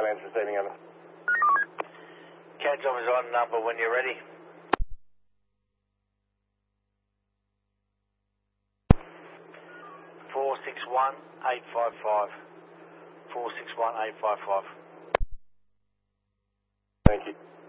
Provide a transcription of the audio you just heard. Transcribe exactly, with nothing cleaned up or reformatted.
Lance receiving over. Cadjom is on number when you're ready. four six one eight five five. four six one eight five five. Thank you.